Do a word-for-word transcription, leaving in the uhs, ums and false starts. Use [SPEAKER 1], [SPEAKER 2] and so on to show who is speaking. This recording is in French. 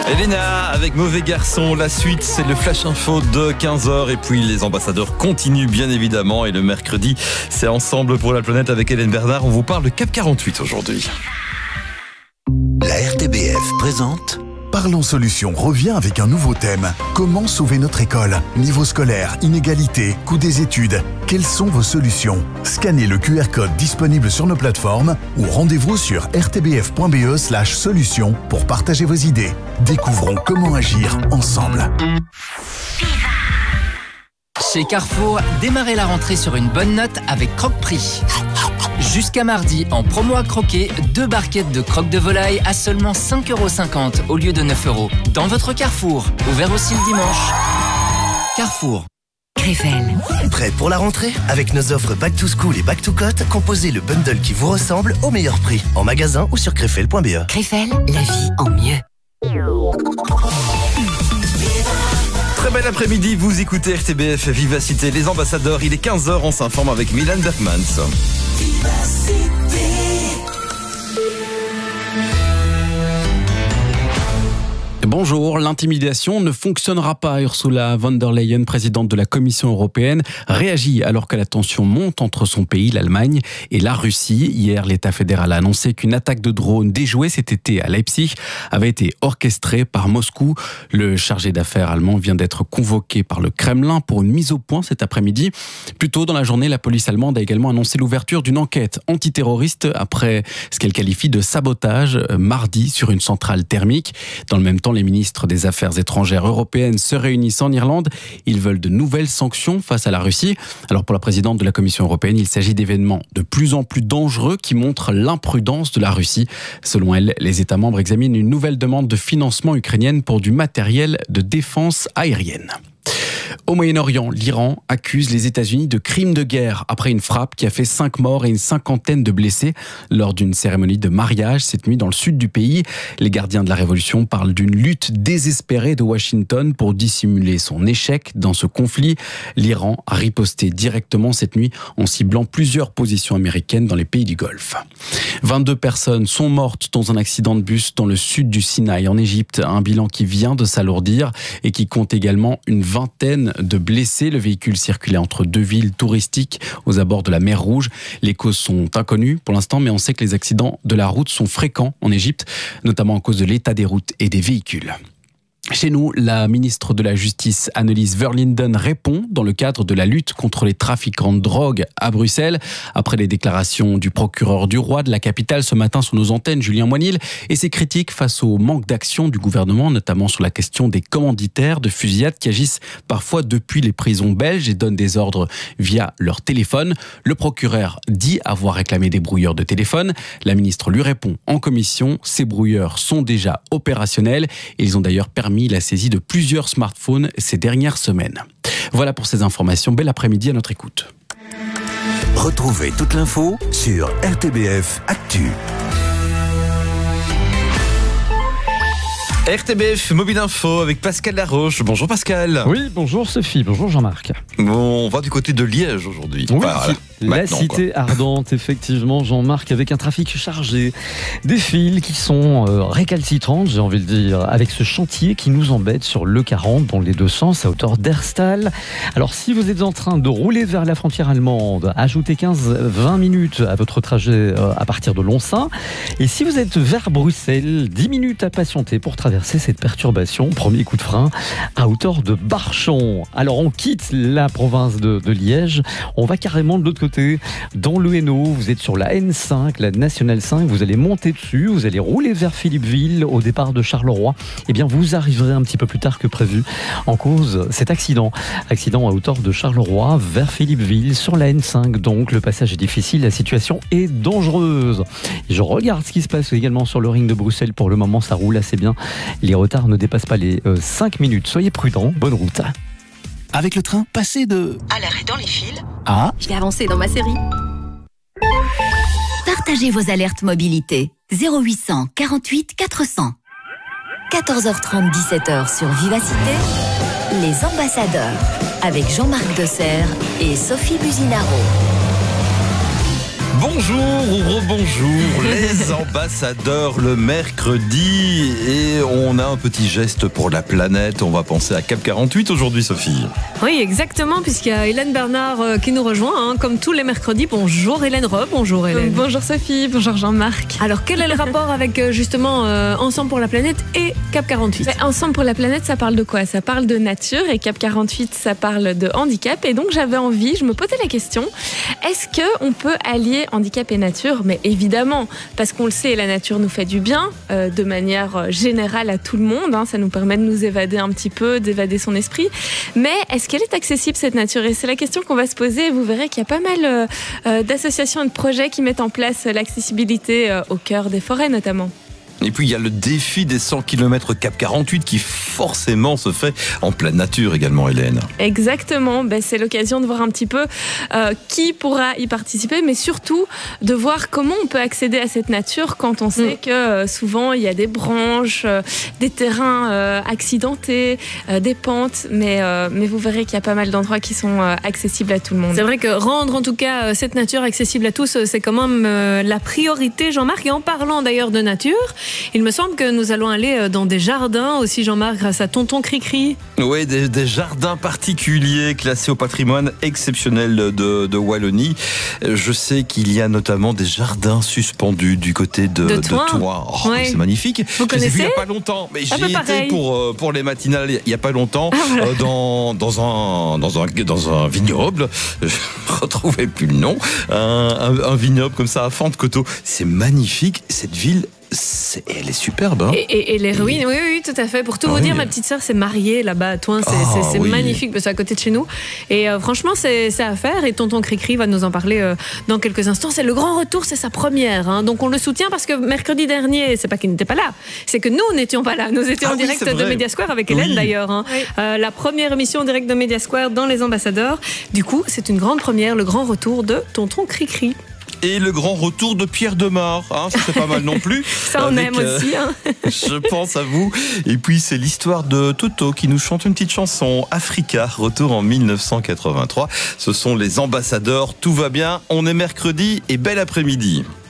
[SPEAKER 1] Elena avec Mauvais Garçon, la suite c'est le Flash Info de quinze heures et puis les ambassadeurs continuent bien évidemment et le mercredi c'est Ensemble pour la planète avec Hélène Bernard, on vous parle de CAP quarante-huit aujourd'hui.
[SPEAKER 2] La R T B F présente
[SPEAKER 3] Parlons Solutions revient avec un nouveau thème. Comment sauver notre école? Niveau scolaire, inégalité, coût des études. Quelles sont vos solutions? Scannez le Q R code disponible sur nos plateformes ou rendez-vous sur r t b f point b e slash solutions pour partager vos idées. Découvrons comment agir ensemble.
[SPEAKER 4] Chez Carrefour, démarrez la rentrée sur une bonne note avec Croque-Prix. Jusqu'à mardi, en promo à croquer, deux barquettes de croque de volaille à seulement cinq euros cinquante au lieu de neuf euros. Dans votre Carrefour, ouvert aussi le dimanche. Carrefour.
[SPEAKER 5] Krefel.
[SPEAKER 2] Prêt pour la rentrée? Avec nos offres Back to School et Back to Cote, composez le bundle qui vous ressemble au meilleur prix. En magasin ou sur krefel point b e.
[SPEAKER 5] Krefel, la vie en mieux.
[SPEAKER 1] Très bel après-midi, vous écoutez R T B F Vivacité, les ambassadeurs, il est quinze heures, on s'informe avec Milan Bergmans.
[SPEAKER 6] Bonjour, l'intimidation ne fonctionnera pas. Ursula von der Leyen, présidente de la Commission européenne, réagit alors que la tension monte entre son pays, l'Allemagne, et la Russie. Hier, l'État fédéral a annoncé qu'une attaque de drone déjouée cet été à Leipzig avait été orchestrée par Moscou. Le chargé d'affaires allemand vient d'être convoqué par le Kremlin pour une mise au point cet après-midi. Plus tôt dans la journée, la police allemande a également annoncé l'ouverture d'une enquête antiterroriste après ce qu'elle qualifie de sabotage mardi sur une centrale thermique. Dans le même temps, les ministres des Affaires étrangères européennes se réunissent en Irlande. Ils veulent de nouvelles sanctions face à la Russie. Alors pour la présidente de la Commission européenne, il s'agit d'événements de plus en plus dangereux qui montrent l'imprudence de la Russie. Selon elle, les États membres examinent une nouvelle demande de financement ukrainienne pour du matériel de défense aérienne. Au Moyen-Orient, l'Iran accuse les États-Unis de crimes de guerre après une frappe qui a fait cinq morts et une cinquantaine de blessés lors d'une cérémonie de mariage cette nuit dans le sud du pays. Les gardiens de la révolution parlent d'une lutte désespérée de Washington pour dissimuler son échec dans ce conflit. L'Iran a riposté directement cette nuit en ciblant plusieurs positions américaines dans les pays du Golfe. vingt-deux personnes sont mortes dans un accident de bus dans le sud du Sinaï en Égypte, un bilan qui vient de s'alourdir et qui compte également une vingtaine de blessés. Le véhicule circulait entre deux villes touristiques aux abords de la mer Rouge. Les causes sont inconnues pour l'instant, mais on sait que les accidents de la route sont fréquents en Égypte, notamment à cause de l'état des routes et des véhicules. Chez nous, la ministre de la Justice, Annelies Verlinden, répond dans le cadre de la lutte contre les trafiquants de drogue à Bruxelles. Après les déclarations du procureur du roi de la capitale ce matin sur nos antennes, Julien Moinil, et ses critiques face au manque d'action du gouvernement, notamment sur la question des commanditaires de fusillades qui agissent parfois depuis les prisons belges et donnent des ordres via leur téléphone. Le procureur dit avoir réclamé des brouilleurs de téléphone. La ministre lui répond en commission, ces brouilleurs sont déjà opérationnels et ils ont d'ailleurs permis la saisie de plusieurs smartphones ces dernières semaines. Voilà pour ces informations. Bel après-midi à notre écoute.
[SPEAKER 2] Retrouvez toute l'info sur R T B F Actu.
[SPEAKER 1] R T B F Mobile Info avec Pascal Laroche. Bonjour Pascal.
[SPEAKER 7] Oui, bonjour Sophie, bonjour Jean-Marc.
[SPEAKER 1] Bon, on va du côté de Liège aujourd'hui.
[SPEAKER 7] Oui,
[SPEAKER 1] enfin,
[SPEAKER 7] la Maintenant, cité quoi. ardente, effectivement, Jean-Marc, avec un trafic chargé, des files qui sont euh, récalcitrantes, j'ai envie de dire, avec ce chantier qui nous embête sur l'E quarante dans les deux sens à hauteur d'Herstal. Alors, si vous êtes en train de rouler vers la frontière allemande, ajoutez quinze à vingt minutes à votre trajet euh, à partir de Lonsin. Et si vous êtes vers Bruxelles, dix minutes à patienter pour traverser cette perturbation. Premier coup de frein à hauteur de Barchon. Alors, on quitte la province de, de Liège, on va carrément de l'autre côté. Dans le Hainaut, vous êtes sur la N cinq, la Nationale cinq, vous allez monter dessus, vous allez rouler vers Philippeville au départ de Charleroi. Eh bien, vous arriverez un petit peu plus tard que prévu en cause cet accident. Accident à hauteur de Charleroi vers Philippeville sur la N cinq. Donc, le passage est difficile, la situation est dangereuse. Et je regarde ce qui se passe également sur le ring de Bruxelles. Pour le moment, ça roule assez bien. Les retards ne dépassent pas les euh, cinq minutes. Soyez prudents, bonne route.
[SPEAKER 2] Avec le train, passez de...
[SPEAKER 5] À l'arrêt dans les fils.
[SPEAKER 2] Ah.
[SPEAKER 5] Je vais avancer dans ma série. Partagez vos alertes mobilité. zéro huit cent quarante-huit quatre cents. quatorze heures trente, dix-sept heures sur Vivacité. Les ambassadeurs. Avec Jean-Marc Desserre et Sophie Buzinaro.
[SPEAKER 1] Bonjour ou rebonjour, les ambassadeurs le mercredi, et on a un petit geste pour la planète. On va penser à CAP quarante-huit aujourd'hui, Sophie.
[SPEAKER 8] Oui, exactement, puisqu'il y a Hélène Bernard euh, qui nous rejoint, hein, comme tous les mercredis. Bonjour Hélène Rob, bonjour Hélène.
[SPEAKER 9] Bonjour Sophie, bonjour Jean-Marc.
[SPEAKER 8] Alors quel est le rapport avec euh, justement euh, Ensemble pour la planète et CAP quarante-huit?
[SPEAKER 9] Mais Ensemble pour la planète, ça parle de quoi? Ça parle de nature, et CAP quarante-huit, ça parle de handicap. Et donc j'avais envie, je me posais la question, est-ce qu'on peut allier handicap et nature? Mais évidemment, parce qu'on le sait, la nature nous fait du bien, euh, de manière générale à tout le monde, hein, ça nous permet de nous évader un petit peu, d'évader son esprit. Mais est-ce qu'elle est accessible, cette nature? Et c'est la question qu'on va se poser, et vous verrez qu'il y a pas mal euh, euh, d'associations et de projets qui mettent en place l'accessibilité euh, au cœur des forêts notamment.
[SPEAKER 1] Et puis il y a le défi des cent kilomètres CAP quarante-huit qui forcément se fait en pleine nature également, Hélène.
[SPEAKER 9] Exactement, ben, c'est l'occasion de voir un petit peu euh, qui pourra y participer, mais surtout de voir comment on peut accéder à cette nature quand on sait mmh. que euh, souvent il y a des branches, euh, des terrains euh, accidentés, euh, des pentes, mais, euh, mais vous verrez qu'il y a pas mal d'endroits qui sont euh, accessibles à tout le monde.
[SPEAKER 8] C'est vrai que rendre en tout cas euh, cette nature accessible à tous, euh, c'est quand même euh, la priorité, Jean-Marc. Et en parlant d'ailleurs de nature, il me semble que nous allons aller dans des jardins aussi, Jean-Marc, grâce à Tonton Cricri.
[SPEAKER 1] Oui, des, des jardins particuliers classés au patrimoine exceptionnel de, de Wallonie. Je sais qu'il y a notamment des jardins suspendus du côté de,
[SPEAKER 8] de
[SPEAKER 1] Thoin.
[SPEAKER 8] De
[SPEAKER 1] oh,
[SPEAKER 8] ouais.
[SPEAKER 1] C'est magnifique.
[SPEAKER 8] Vous
[SPEAKER 1] je les ai vus il
[SPEAKER 8] connaissez?
[SPEAKER 1] n'y a pas longtemps, mais
[SPEAKER 8] ah,
[SPEAKER 1] j'y étais pour, pour les matinales il n'y a pas longtemps, ah, voilà. euh, dans, dans, un, dans, un, dans un vignoble. Je ne retrouvais plus le nom. Un, un, un vignoble comme ça à Fente-Coteau. C'est magnifique, cette ville. C'est, elle est superbe. Hein,
[SPEAKER 8] et, et, et les ruines, et... oui, oui, tout à fait. Pour tout ah, vous oui. dire, ma petite sœur s'est mariée là-bas à Thoin. C'est, ah, c'est, c'est oui. magnifique, c'est à côté de chez nous. Et euh, franchement, c'est, c'est à faire. Et Tonton Cricri va nous en parler euh, dans quelques instants. C'est le grand retour, c'est sa première. Hein. Donc on le soutient parce que mercredi dernier, c'est pas qu'il n'était pas là, c'est que nous n'étions pas là. Nous étions ah, en direct oui, de Media Square avec Hélène oui. d'ailleurs. Hein. Oui. Euh, la première émission en direct de Media Square dans Les Ambassadeurs. Du coup, c'est une grande première, le grand retour de Tonton Cricri.
[SPEAKER 1] Et le grand retour de Pierre Demar, hein, ça c'est pas mal non plus.
[SPEAKER 8] Ça on avec, aime euh, aussi. Hein.
[SPEAKER 1] Je pense à vous. Et puis c'est l'histoire de Toto qui nous chante une petite chanson, Africa, retour en mille neuf cent quatre-vingt-trois. Ce sont les ambassadeurs, tout va bien, on est mercredi et bel après-midi.